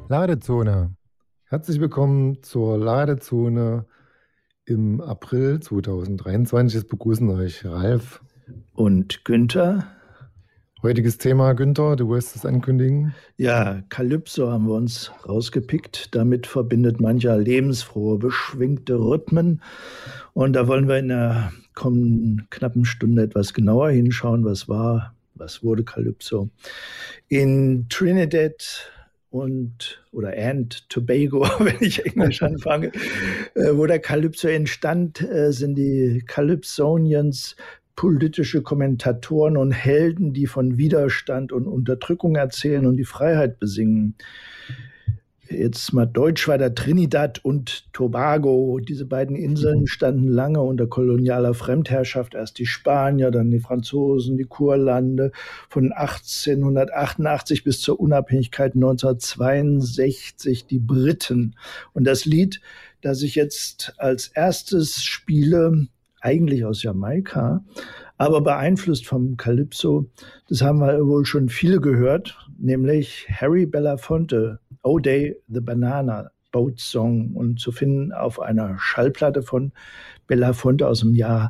Ladezone. Herzlich willkommen zur Ladezone im April 2023. Es begrüßen euch Ralf und Günther. Heutiges Thema, Günther, du wirst es ankündigen. Ja, Calypso haben wir uns rausgepickt. Damit verbindet mancher lebensfrohe, beschwingte Rhythmen. Und da wollen wir in der kommenden knappen Stunde etwas genauer hinschauen, was wurde Calypso. In Trinidad und Tobago, wenn ich Englisch anfange, wo der Calypso entstand, sind die Calypsonians politische Kommentatoren und Helden, die von Widerstand und Unterdrückung erzählen und die Freiheit besingen. Jetzt mal Deutsch weiter, Trinidad und Tobago. Diese beiden Inseln standen lange unter kolonialer Fremdherrschaft. Erst die Spanier, dann die Franzosen, die Kurlande. Von 1888 bis zur Unabhängigkeit 1962 die Briten. Und das Lied, das ich jetzt als erstes spiele, eigentlich aus Jamaika, aber beeinflusst vom Calypso, das haben wir wohl schon viele gehört, nämlich Harry Belafonte, O'Day the Banana Boat Song, und zu finden auf einer Schallplatte von Belafonte aus dem Jahr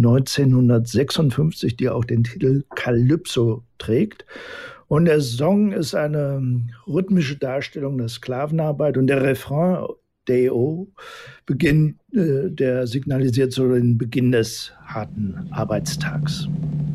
1956, die auch den Titel Calypso trägt. Und der Song ist eine rhythmische Darstellung der Sklavenarbeit und der Refrain Day-O, der signalisiert so den Beginn des harten Arbeitstags.